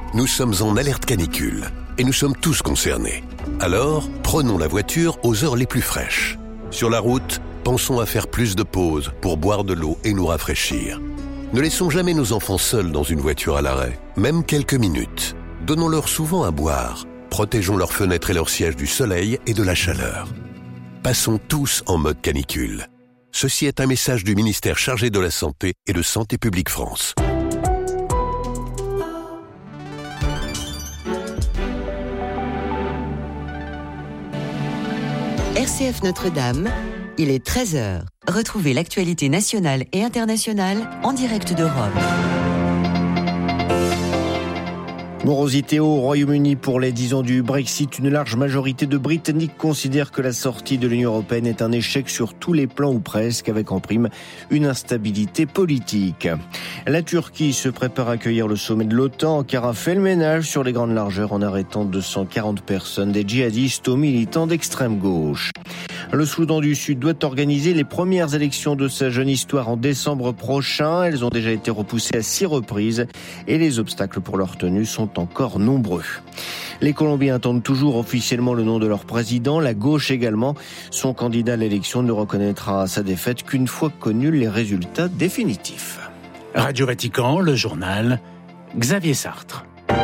Nous sommes en alerte canicule et nous sommes tous concernés. Alors, prenons la voiture aux heures les plus fraîches. Sur la route, pensons à faire plus de pauses pour boire de l'eau et nous rafraîchir. Ne laissons jamais nos enfants seuls dans une voiture à l'arrêt, même quelques minutes. Donnons-leur souvent à boire. Protégeons leurs fenêtres et leurs sièges du soleil et de la chaleur. Passons tous en mode canicule. Ceci est un message du ministère chargé de la Santé et de Santé publique France. RCF Notre-Dame, il est 13h. Retrouvez l'actualité nationale et internationale en direct de Rome. Morosité au Royaume-Uni pour les 10 ans du Brexit. Une large majorité de Britanniques considèrent que la sortie de l'Union européenne est un échec sur tous les plans ou presque, avec en prime une instabilité politique. La Turquie se prépare à accueillir le sommet de l'OTAN. Ankara fait le ménage sur les grandes largeurs en arrêtant 240 personnes, des djihadistes aux militants d'extrême gauche. Le Soudan du Sud doit organiser les premières élections de sa jeune histoire en décembre prochain. Elles ont déjà été repoussées à 6 reprises et les obstacles pour leur tenue sont encore nombreux. Les Colombiens attendent toujours officiellement le nom de leur président. La gauche également. Son candidat à l'élection ne reconnaîtra sa défaite qu'une fois connus les résultats définitifs. Radio Vatican, le journal, Xavier Sartre.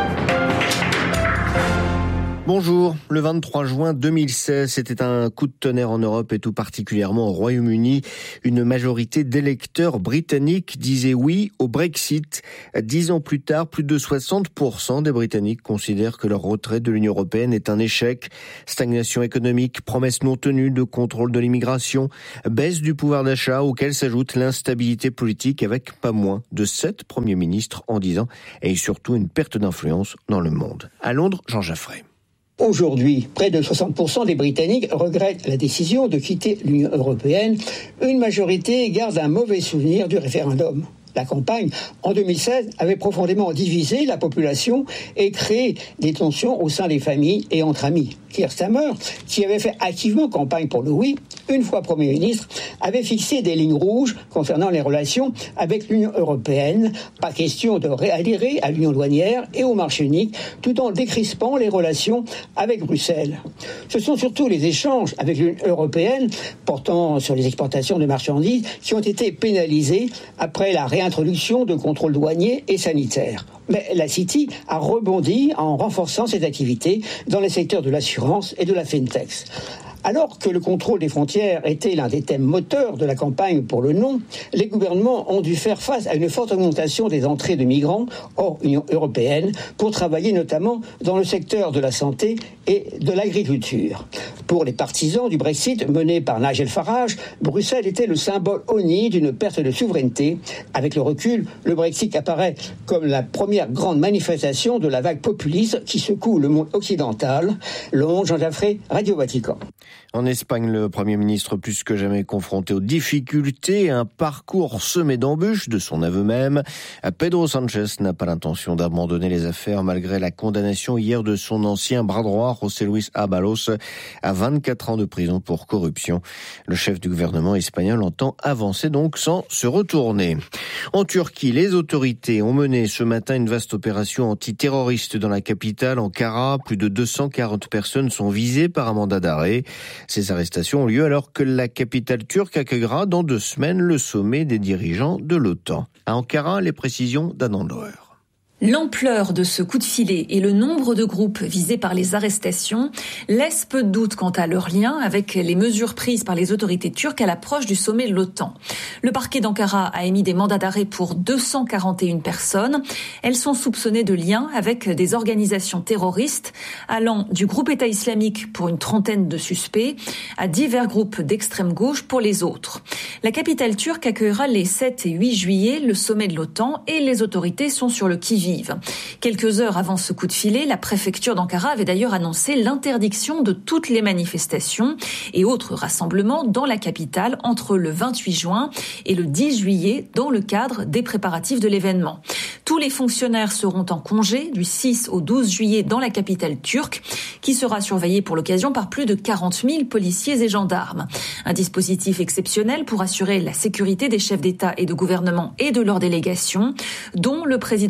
Bonjour, le 23 juin 2016, c'était un coup de tonnerre en Europe et tout particulièrement au Royaume-Uni. Une majorité d'électeurs britanniques disaient oui au Brexit. 10 ans plus tard, plus de 60% des Britanniques considèrent que leur retrait de l'Union européenne est un échec. Stagnation économique, promesses non tenues de contrôle de l'immigration, baisse du pouvoir d'achat auquel s'ajoute l'instabilité politique avec pas moins de 7 premiers ministres en 10 ans et surtout une perte d'influence dans le monde. À Londres, Jean Jaffray. Aujourd'hui, près de 60% des Britanniques regrettent la décision de quitter l'Union européenne. Une majorité garde un mauvais souvenir du référendum. La campagne, en 2016, avait profondément divisé la population et créé des tensions au sein des familles et entre amis. Keir Starmer, qui avait fait activement campagne pour le oui, une fois Premier ministre, avait fixé des lignes rouges concernant les relations avec l'Union européenne. Pas question de réadhérer à l'Union douanière et au marché unique, tout en décrispant les relations avec Bruxelles. Ce sont surtout les échanges avec l'Union européenne, portant sur les exportations de marchandises, qui ont été pénalisés après la réintroduction de contrôles douaniers et sanitaires. Mais la City a rebondi en renforçant ses activités dans les secteurs de l'assurance et de la fintech. Alors que le contrôle des frontières était l'un des thèmes moteurs de la campagne pour le non, les gouvernements ont dû faire face à une forte augmentation des entrées de migrants hors Union européenne pour travailler notamment dans le secteur de la santé et de l'agriculture. Pour les partisans du Brexit mené par Nigel Farage, Bruxelles était le symbole honni d'une perte de souveraineté. Avec le recul, le Brexit apparaît comme la première grande manifestation de la vague populiste qui secoue le monde occidental. Londres, Jean Jaffray, Radio Vatican. En Espagne, le Premier ministre plus que jamais confronté aux difficultés, un parcours semé d'embûches de son aveu même. Pedro Sánchez n'a pas l'intention d'abandonner les affaires malgré la condamnation hier de son ancien bras droit, José Luis Ábalos, à 24 ans de prison pour corruption. Le chef du gouvernement espagnol entend avancer donc sans se retourner. En Turquie, les autorités ont mené ce matin une vaste opération antiterroriste dans la capitale, Ankara. Plus de 240 personnes sont visées par un mandat d'arrêt. Ces arrestations ont lieu alors que la capitale turque accueillera dans 2 semaines le sommet des dirigeants de l'OTAN. À Ankara, les précisions d'Anand Loer. L'ampleur de ce coup de filet et le nombre de groupes visés par les arrestations laissent peu de doute quant à leur lien avec les mesures prises par les autorités turques à l'approche du sommet de l'OTAN. Le parquet d'Ankara a émis des mandats d'arrêt pour 241 personnes. Elles sont soupçonnées de liens avec des organisations terroristes, allant du groupe État islamique pour une trentaine de suspects à divers groupes d'extrême gauche pour les autres. La capitale turque accueillera les 7 et 8 juillet le sommet de l'OTAN et les autorités sont sur le qui-vive. Quelques heures avant ce coup de filet, la préfecture d'Ankara avait d'ailleurs annoncé l'interdiction de toutes les manifestations et autres rassemblements dans la capitale entre le 28 juin et le 10 juillet dans le cadre des préparatifs de l'événement. Tous les fonctionnaires seront en congé du 6 au 12 juillet dans la capitale turque, qui sera surveillée pour l'occasion par plus de 40 000 policiers et gendarmes. Un dispositif exceptionnel pour assurer la sécurité des chefs d'État et de gouvernement et de leurs délégations, dont le président américain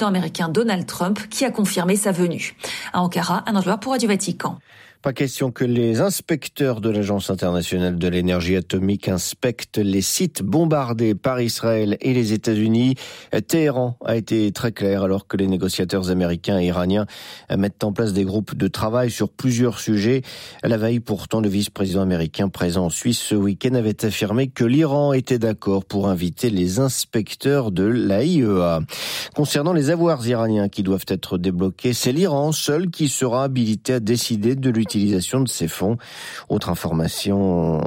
américain Donald Trump qui a confirmé sa venue. À Ankara, Anne Angelard pour Radio Vatican. Pas question que les inspecteurs de l'Agence internationale de l'énergie atomique inspectent les sites bombardés par Israël et les États-Unis. Téhéran a été très clair alors que les négociateurs américains et iraniens mettent en place des groupes de travail sur plusieurs sujets. À la veille, pourtant, le vice-président américain présent en Suisse ce week-end avait affirmé que l'Iran était d'accord pour inviter les inspecteurs de l'AIEA. Concernant les avoirs iraniens qui doivent être débloqués, c'est l'Iran seul qui sera habilité à décider de l'utilisation de ces fonds. Autre affirmation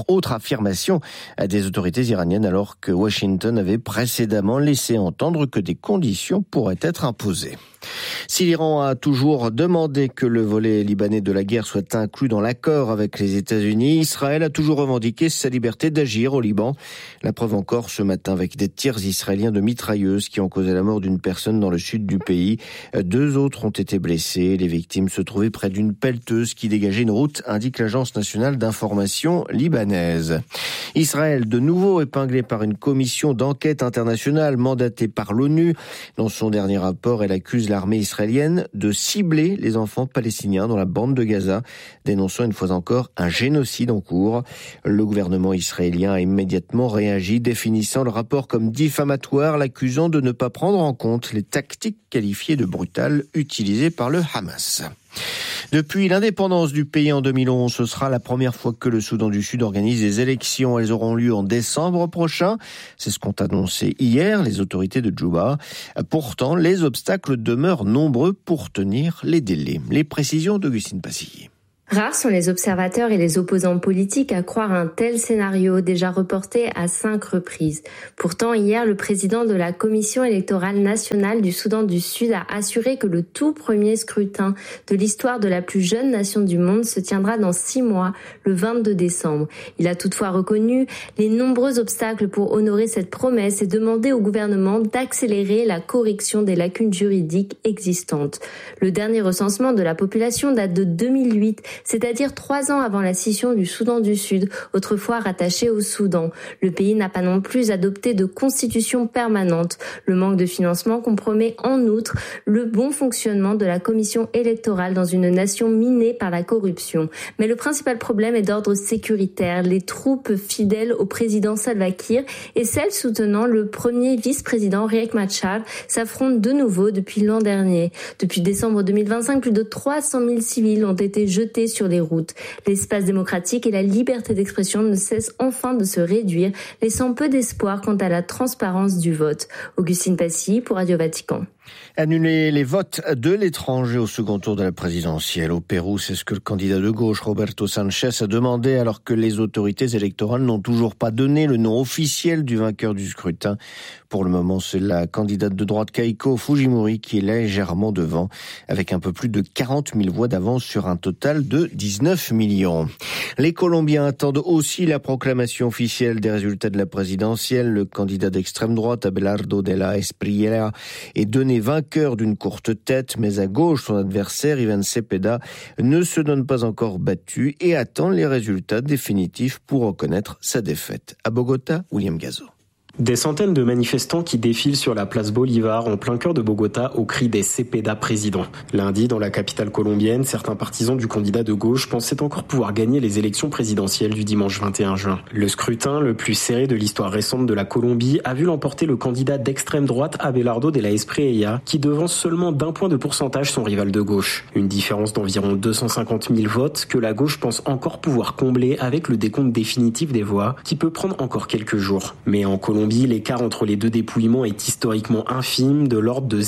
des autorités iraniennes alors que Washington avait précédemment laissé entendre que des conditions pourraient être imposées. Si l'Iran a toujours demandé que le volet libanais de la guerre soit inclus dans l'accord avec les États-Unis, Israël a toujours revendiqué sa liberté d'agir au Liban. La preuve encore ce matin avec des tirs israéliens de mitrailleuses qui ont causé la mort d'une personne dans le sud du pays. 2 autres ont été blessés. Les victimes se trouvaient près d'une pelleteuse qui dégageait une route, indique l'Agence nationale d'information libanaise. Israël, de nouveau épinglé par une commission d'enquête internationale mandatée par l'ONU. Dans son dernier rapport, elle accuse l'armée israélienne de cibler les enfants palestiniens dans la bande de Gaza, dénonçant une fois encore un génocide en cours. Le gouvernement israélien a immédiatement réagi, définissant le rapport comme diffamatoire, l'accusant de ne pas prendre en compte les tactiques qualifiées de brutales utilisées par le Hamas. Depuis l'indépendance du pays en 2011, ce sera la première fois que le Soudan du Sud organise des élections. Elles auront lieu en décembre prochain. C'est ce qu'ont annoncé hier les autorités de Djouba. Pourtant, les obstacles demeurent nombreux pour tenir les délais. Les précisions d'Augustine Passillier. Rares sont les observateurs et les opposants politiques à croire un tel scénario déjà reporté à 5 reprises. Pourtant, hier, le président de la Commission électorale nationale du Soudan du Sud a assuré que le tout premier scrutin de l'histoire de la plus jeune nation du monde se tiendra dans 6 mois, le 22 décembre. Il a toutefois reconnu les nombreux obstacles pour honorer cette promesse et demandé au gouvernement d'accélérer la correction des lacunes juridiques existantes. Le dernier recensement de la population date de 2008, c'est-à-dire 3 ans avant la scission du Soudan du Sud, autrefois rattaché au Soudan. Le pays n'a pas non plus adopté de constitution permanente. Le manque de financement compromet en outre le bon fonctionnement de la commission électorale dans une nation minée par la corruption. Mais le principal problème est d'ordre sécuritaire. Les troupes fidèles au président Salva Kiir et celles soutenant le premier vice-président Riek Machar s'affrontent de nouveau depuis l'an dernier. Depuis décembre 2025, plus de 300 000 civils ont été jetés sur les routes. L'espace démocratique et la liberté d'expression ne cessent enfin de se réduire, laissant peu d'espoir quant à la transparence du vote. Augustine Passy pour Radio Vatican. Annuler les votes de l'étranger au second tour de la présidentielle. Au Pérou, c'est ce que le candidat de gauche, Roberto Sanchez, a demandé alors que les autorités électorales n'ont toujours pas donné le nom officiel du vainqueur du scrutin. Pour le moment, c'est la candidate de droite Keiko Fujimori qui est légèrement devant, avec un peu plus de 40 000 voix d'avance sur un total de 19 millions. Les Colombiens attendent aussi la proclamation officielle des résultats de la présidentielle. Le candidat d'extrême droite, Abelardo de la Espriella, est donné vainqueur d'une courte tête, mais à gauche, son adversaire, Iván Cepeda, ne se donne pas encore battu et attend les résultats définitifs pour reconnaître sa défaite. À Bogota, William Gazo. Des centaines de manifestants qui défilent sur la place Bolivar en plein cœur de Bogota au cri des Cepeda président. Lundi, dans la capitale colombienne, certains partisans du candidat de gauche pensaient encore pouvoir gagner les élections présidentielles du dimanche 21 juin. Le scrutin, le plus serré de l'histoire récente de la Colombie, a vu l'emporter le candidat d'extrême droite Abelardo de la Espriella, qui devance seulement d'1 point de pourcentage son rival de gauche. Une différence d'environ 250 000 votes que la gauche pense encore pouvoir combler avec le décompte définitif des voix, qui peut prendre encore quelques jours. Mais en Colombie, l'écart entre les deux dépouillements est historiquement infime, de l'ordre de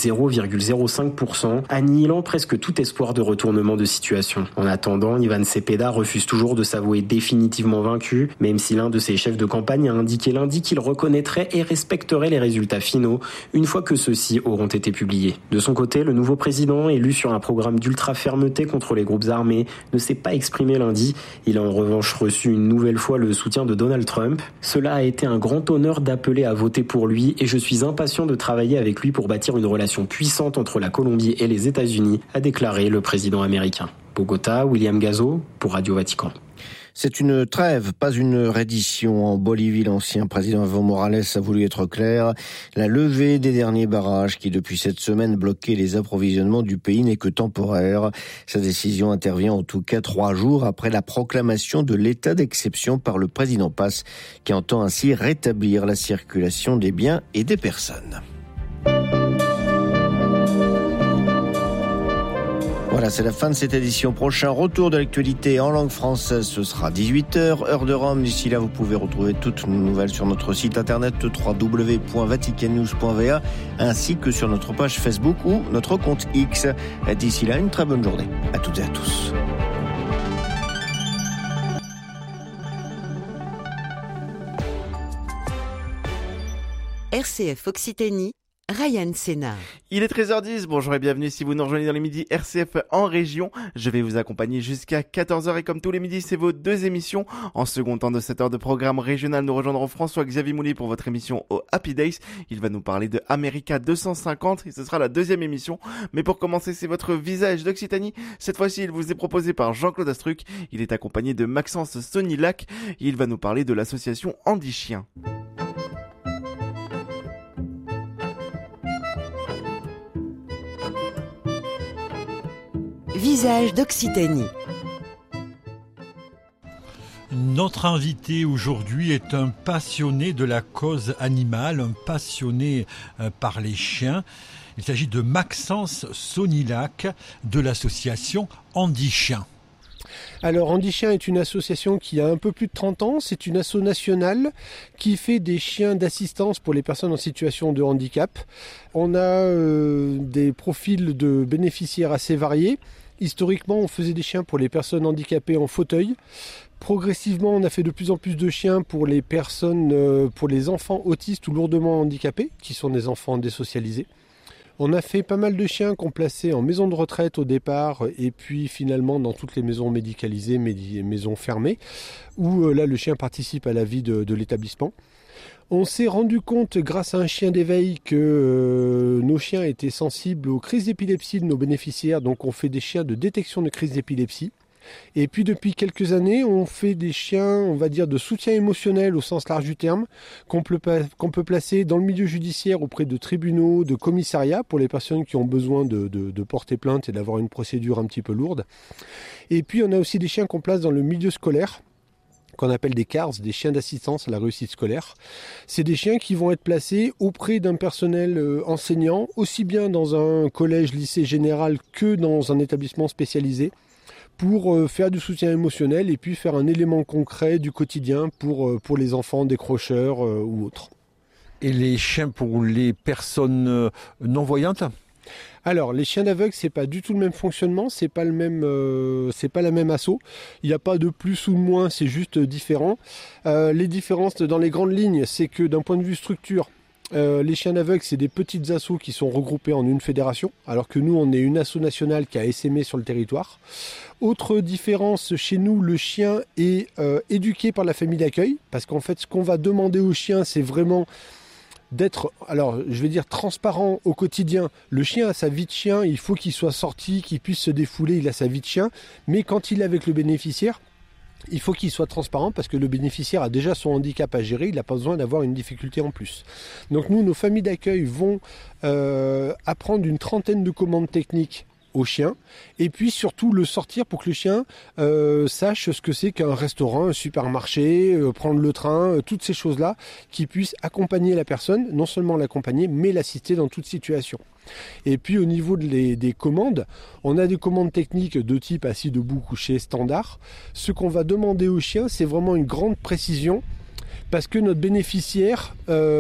0,05%, annihilant presque tout espoir de retournement de situation. En attendant, Iván Cepeda refuse toujours de s'avouer définitivement vaincu, même si l'un de ses chefs de campagne a indiqué lundi qu'il reconnaîtrait et respecterait les résultats finaux une fois que ceux-ci auront été publiés. De son côté, le nouveau président, élu sur un programme d'ultra-fermeté contre les groupes armés, ne s'est pas exprimé lundi. Il a en revanche reçu une nouvelle fois le soutien de Donald Trump. Cela a été un grand honneur d'appeler à voter pour lui et je suis impatient de travailler avec lui pour bâtir une relation puissante entre la Colombie et les États-Unis, a déclaré le président américain. Bogota, William Gazo pour Radio Vatican. C'est une trêve, pas une reddition. En Bolivie, l'ancien président Evo Morales a voulu être clair. La levée des derniers barrages qui, depuis cette semaine, bloquaient les approvisionnements du pays n'est que temporaire. Sa décision intervient en tout cas 3 jours après la proclamation de l'état d'exception par le président Paz, qui entend ainsi rétablir la circulation des biens et des personnes. Voilà, c'est la fin de cette édition. Prochain retour de l'actualité en langue française, ce sera 18h, heure de Rome. D'ici là, vous pouvez retrouver toutes nos nouvelles sur notre site internet www.vaticannews.va ainsi que sur notre page Facebook ou notre compte X. D'ici là, une très bonne journée à toutes et à tous. RCF Occitanie, Ryan Sénard. Il est 13h10, bonjour et bienvenue si vous nous rejoignez dans les midis RCF en région. Je vais vous accompagner jusqu'à 14h et comme tous les midis, c'est vos 2 émissions. En second temps de cette heure de programme régional, nous rejoindrons François-Xavier Mouly pour votre émission au Happy Days. Il va nous parler de America 250 et ce sera la 2e émission. Mais pour commencer, c'est votre visage d'Occitanie. Cette fois-ci, il vous est proposé par Jean-Claude Astruc. Il est accompagné de Maxence Sonilac. Il va nous parler de l'association Andy Chien. Visage d'Occitanie. Notre invité aujourd'hui est un passionné de la cause animale, un passionné par les chiens. Il s'agit de Maxence Sonilac de l'association Andy Chien. Alors Andy Chien est une association qui a un peu plus de 30 ans, c'est une asso nationale qui fait des chiens d'assistance pour les personnes en situation de handicap. On a des profils de bénéficiaires assez variés. Historiquement, on faisait des chiens pour les personnes handicapées en fauteuil. Progressivement, on a fait de plus en plus de chiens pour les personnes, pour les enfants autistes ou lourdement handicapés, qui sont des enfants désocialisés. On a fait pas mal de chiens qu'on plaçait en maison de retraite au départ et puis finalement dans toutes les maisons médicalisées, maisons fermées, où là le chien participe à la vie de l'établissement. On s'est rendu compte grâce à un chien d'éveil que nos chiens étaient sensibles aux crises d'épilepsie de nos bénéficiaires, donc on fait des chiens de détection de crises d'épilepsie. Et puis depuis quelques années, on fait des chiens, on va dire, de soutien émotionnel au sens large du terme, qu'on peut placer dans le milieu judiciaire auprès de tribunaux, de commissariats, pour les personnes qui ont besoin de porter plainte et d'avoir une procédure un petit peu lourde. Et puis on a aussi des chiens qu'on place dans le milieu scolaire, qu'on appelle des CARS, des chiens d'assistance à la réussite scolaire. C'est des chiens qui vont être placés auprès d'un personnel enseignant, aussi bien dans un collège, lycée général que dans un établissement spécialisé, pour faire du soutien émotionnel et puis faire un élément concret du quotidien pour les enfants décrocheurs ou autres. Et les chiens pour les personnes non-voyantes ? Alors, les chiens d'aveugles, c'est pas du tout le même fonctionnement, c'est pas la même asso. Il n'y a pas de plus ou de moins, c'est juste différent. Les différences dans les grandes lignes, c'est que d'un point de vue structure, les chiens d'aveugles, c'est des petites assos qui sont regroupées en une fédération, alors que nous, on est une asso nationale qui a essaimé sur le territoire. Autre différence, chez nous, le chien est éduqué par la famille d'accueil, parce qu'en fait, ce qu'on va demander au chien, c'est vraiment d'être, alors je vais dire transparent au quotidien. Le chien a sa vie de chien, il faut qu'il soit sorti, qu'il puisse se défouler, il a sa vie de chien, mais quand il est avec le bénéficiaire, il faut qu'il soit transparent parce que le bénéficiaire a déjà son handicap à gérer, il n'a pas besoin d'avoir une difficulté en plus. Donc nous, nos familles d'accueil vont apprendre une trentaine de commandes techniques au chien et puis surtout le sortir pour que le chien sache ce que c'est qu'un restaurant, un supermarché, prendre le train, toutes ces choses-là qui puissent accompagner la personne, non seulement l'accompagner mais l'assister dans toute situation. Et puis au niveau des commandes, on a des commandes techniques de type assis, debout, couché, standard. Ce qu'on va demander au chien, c'est vraiment une grande précision parce que nos bénéficiaires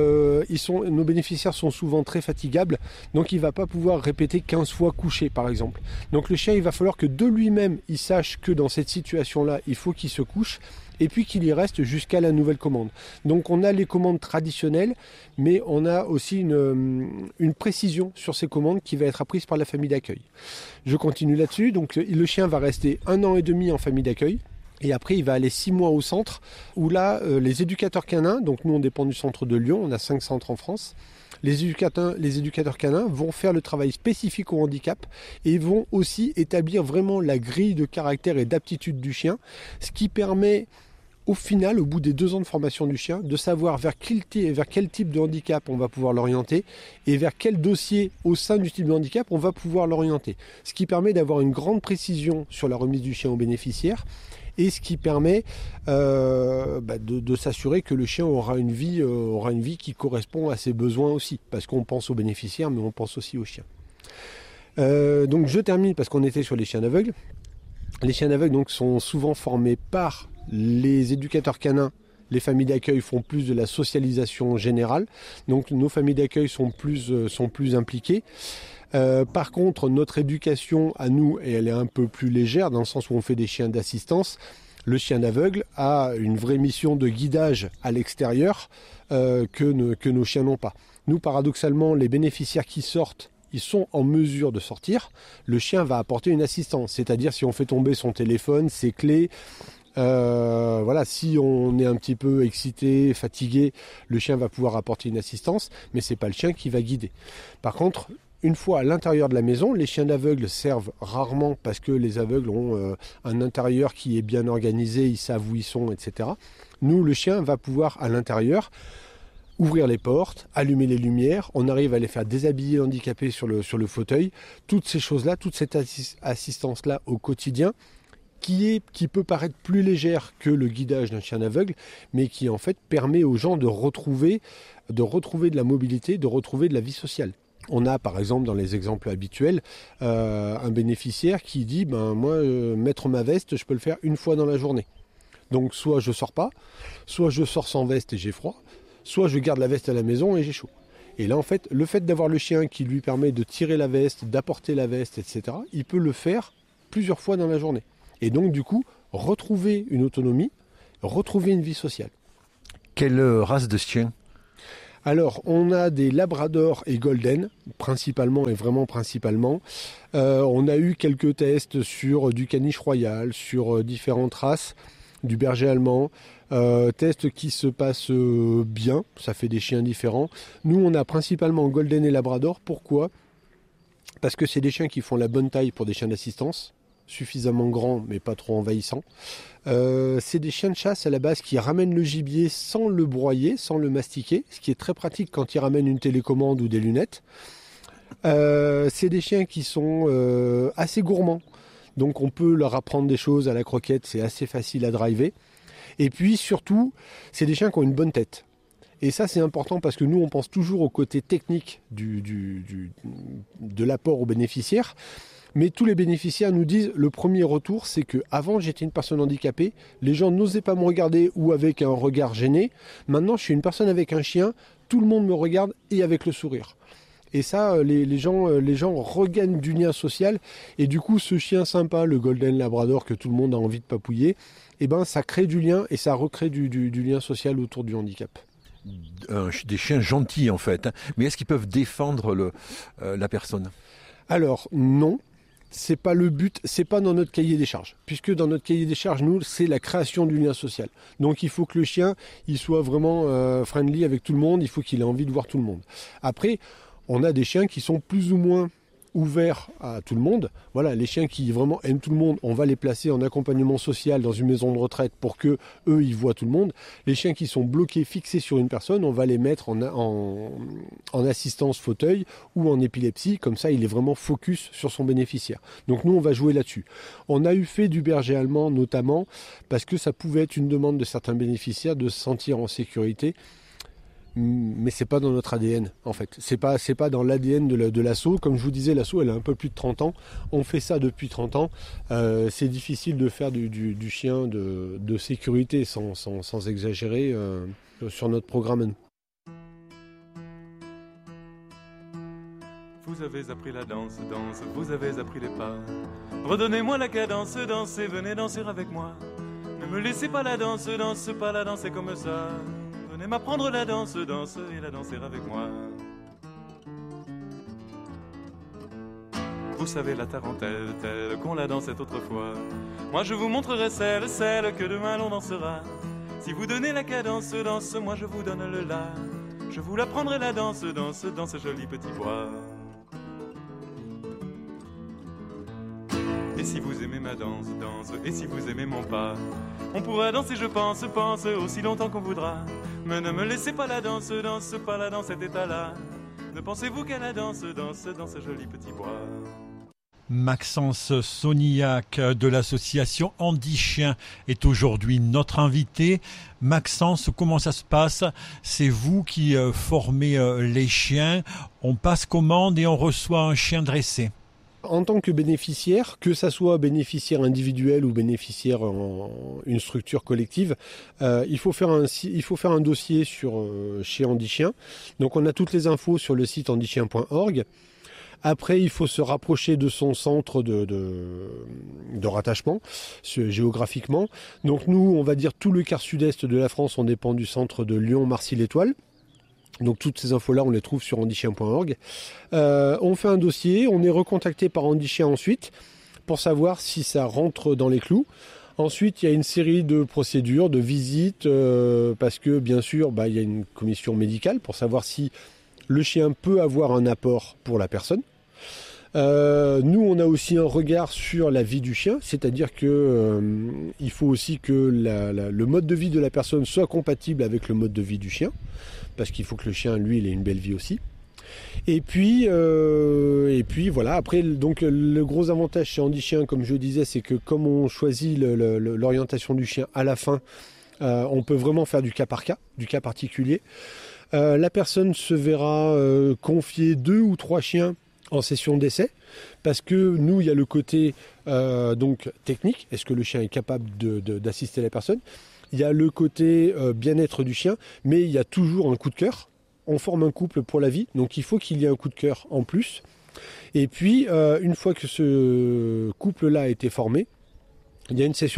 sont souvent très fatigables, donc il ne va pas pouvoir répéter 15 fois couché par exemple. Donc le chien, il va falloir que de lui-même, il sache que dans cette situation-là, il faut qu'il se couche et puis qu'il y reste jusqu'à la nouvelle commande. Donc on a les commandes traditionnelles, mais on a aussi une précision sur ces commandes qui va être apprise par la famille d'accueil. Je continue là-dessus, donc le chien va rester 1 an et demi en famille d'accueil. Et après, il va aller 6 mois au centre, où là, les éducateurs canins, donc nous on dépend du centre de Lyon, on a 5 centres en France, Les éducateurs canins vont faire le travail spécifique au handicap et vont aussi établir vraiment la grille de caractère et d'aptitude du chien, ce qui permet au final, au bout des 2 ans de formation du chien, de savoir vers quel type de handicap on va pouvoir l'orienter et vers quel dossier au sein du type de handicap on va pouvoir l'orienter. Ce qui permet d'avoir une grande précision sur la remise du chien au bénéficiaire et ce qui permet de s'assurer que le chien aura une vie qui correspond à ses besoins aussi. Parce qu'on pense aux bénéficiaires, mais on pense aussi aux chiens. Donc je termine parce qu'on était sur les chiens aveugles. Les chiens aveugles donc, sont souvent formés par les éducateurs canins. Les familles d'accueil font plus de la socialisation générale, donc nos familles d'accueil sont plus impliquées. Par contre, notre éducation à nous, et elle est un peu plus légère dans le sens où on fait des chiens d'assistance. Le chien aveugle a une vraie mission de guidage à l'extérieur que nos chiens n'ont pas. Nous, paradoxalement, les bénéficiaires qui sortent, ils sont en mesure de sortir. Le chien va apporter une assistance, c'est-à-dire si on fait tomber son téléphone, ses clés. Si on est un petit peu excité, fatigué, le chien va pouvoir apporter une assistance, mais c'est pas le chien qui va guider. Par contre, une fois à l'intérieur de la maison, les chiens aveugles servent rarement parce que les aveugles ont un intérieur qui est bien organisé, ils savent où ils sont, etc. Nous, le chien va pouvoir à l'intérieur ouvrir les portes, allumer les lumières, on arrive à les faire déshabiller handicapés sur le fauteuil. Toutes ces choses-là, toute cette assistance-là au quotidien, qui peut paraître plus légère que le guidage d'un chien aveugle, mais qui en fait permet aux gens de retrouver de la mobilité, de retrouver de la vie sociale. On a par exemple dans les exemples habituels un bénéficiaire qui dit mettre ma veste, je peux le faire une fois dans la journée. Donc soit je sors pas, soit je sors sans veste et j'ai froid, soit je garde la veste à la maison et j'ai chaud. Et là en fait, le fait d'avoir le chien qui lui permet de tirer la veste, d'apporter la veste, etc., il peut le faire plusieurs fois dans la journée. Et donc du coup, retrouver une autonomie, retrouver une vie sociale. Quelle race de chien ? Alors, on a des labradors et golden, principalement et vraiment principalement. On a eu quelques tests sur du caniche royal, sur différentes races, du berger allemand. Tests qui se passent bien, ça fait des chiens différents. Nous, on a principalement golden et labrador. Pourquoi ? Parce que c'est des chiens qui font la bonne taille pour des chiens d'assistance, suffisamment grands mais pas trop envahissants. C'est des chiens de chasse à la base qui ramènent le gibier sans le broyer, sans le mastiquer, ce qui est très pratique quand ils ramènent une télécommande ou des lunettes. C'est des chiens qui sont assez gourmands, donc on peut leur apprendre des choses à la croquette, c'est assez facile à driver. Et puis surtout, c'est des chiens qui ont une bonne tête. Et ça c'est important parce que nous on pense toujours au côté technique de l'apport aux bénéficiaires. Mais tous les bénéficiaires nous disent, le premier retour, c'est que avant j'étais une personne handicapée, les gens n'osaient pas me regarder ou avec un regard gêné. Maintenant, je suis une personne avec un chien, tout le monde me regarde et avec le sourire. Et ça, les gens regagnent du lien social. Et du coup, ce chien sympa, le Golden Labrador que tout le monde a envie de papouiller, ça crée du lien et ça recrée du lien social autour du handicap. Des chiens gentils en fait, hein. Mais est-ce qu'ils peuvent défendre la personne ? Alors, non. C'est pas le but, c'est pas dans notre cahier des charges. Puisque dans notre cahier des charges, nous, c'est la création du lien social. Donc il faut que le chien, il soit vraiment friendly avec tout le monde, il faut qu'il ait envie de voir tout le monde. Après, on a des chiens qui sont plus ou moins ouverts à tout le monde. Voilà, les chiens qui vraiment aiment tout le monde, on va les placer en accompagnement social dans une maison de retraite pour que eux ils voient tout le monde. Les chiens qui sont bloqués, fixés sur une personne, on va les mettre en assistance fauteuil ou en épilepsie, comme ça il est vraiment focus sur son bénéficiaire. Donc nous on va jouer là-dessus. On a eu fait du berger allemand notamment parce que ça pouvait être une demande de certains bénéficiaires de se sentir en sécurité. Mais c'est pas dans notre ADN en fait, c'est pas dans l'ADN de l'assaut. Comme je vous disais, l'assaut elle a un peu plus de 30 ans, on fait ça depuis 30 ans, c'est difficile de faire du chien de sécurité sans exagérer sur notre programme à nous. Vous avez appris la danse, vous avez appris les pas. Redonnez-moi la cadence, dansez, venez danser avec moi. Ne me laissez pas la danse, pas la danser comme ça. Venez m'apprendre la danse et la danser avec moi. Vous savez la tarentelle, telle qu'on la dansait autrefois. Moi je vous montrerai celle que demain l'on dansera. Si vous donnez la cadence, moi je vous donne le la. Je vous l'apprendrai la danse, dans ce joli petit bois. Et si vous aimez ma danse, et si vous aimez mon pas, on pourra danser, je pense, aussi longtemps qu'on voudra. Mais ne me laissez pas la danse, pas là dans cet état-là. Ne pensez-vous qu'à la danse, dans ce joli petit bois. Maxence Sonillac de l'association Andy Chien est aujourd'hui notre invité. Maxence, comment ça se passe? C'est vous qui formez les chiens. On passe commande et on reçoit un chien dressé. En tant que bénéficiaire, que ça soit bénéficiaire individuel ou bénéficiaire en une structure collective, il faut faire un dossier chez Andy Chien. Donc on a toutes les infos sur le site andychien.org. Après, il faut se rapprocher de son centre de rattachement, géographiquement. Donc nous, on va dire tout le quart sud-est de la France, on dépend du centre de Lyon-Marcy-l'Étoile. Donc toutes ces infos-là, on les trouve sur andychien.org. On fait un dossier, on est recontacté par Andy Chien ensuite, pour savoir si ça rentre dans les clous. Ensuite, il y a une série de procédures, de visites, parce que bien sûr, il y a une commission médicale pour savoir si le chien peut avoir un apport pour la personne. Nous, on a aussi un regard sur la vie du chien, c'est-à-dire que il faut aussi que le mode de vie de la personne soit compatible avec le mode de vie du chien, parce qu'il faut que le chien, lui, il ait une belle vie aussi. Et puis voilà. Après, donc le gros avantage chez Andy Chien, comme je disais, c'est que comme on choisit l'orientation du chien à la fin, on peut vraiment faire du cas par cas, du cas particulier. La personne se verra confier 2 ou 3 chiens en session d'essai, parce que nous, il y a le côté donc technique, est-ce que le chien est capable d'assister la personne. Il y a le côté bien-être du chien, mais il y a toujours un coup de cœur. On forme un couple pour la vie, donc il faut qu'il y ait un coup de cœur en plus. Et puis, une fois que ce couple-là a été formé, il y a une session